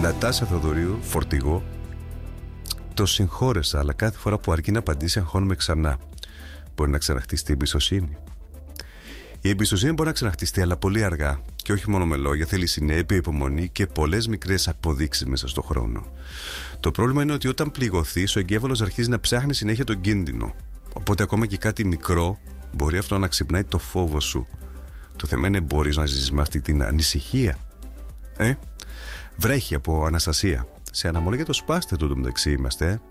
Νατάσα Θοδωρίου, φορτηγό. Το συγχώρεσα, αλλά κάθε φορά που αρκεί να απαντήσει, αγχώνομαι ξανά. Μπορεί να ξαναχτιστεί η εμπιστοσύνη. Η εμπιστοσύνη μπορεί να ξαναχτιστεί, αλλά πολύ αργά. Και όχι μόνο με λόγια, θέλει συνέπεια, υπομονή και πολλές μικρές αποδείξεις μέσα στον χρόνο. Το πρόβλημα είναι ότι όταν πληγωθείς, ο εγκέφαλος αρχίζει να ψάχνει συνέχεια τον κίνδυνο. Οπότε, ακόμα και κάτι μικρό μπορεί αυτό να ξυπνάει το φόβο σου. Το θέμα είναι, μπορείς να ζήσεις με αυτή την ανησυχία. Βρέχει από Αναστασία. Σε αναμονή για το σπάστε του μεταξύ είμαστε.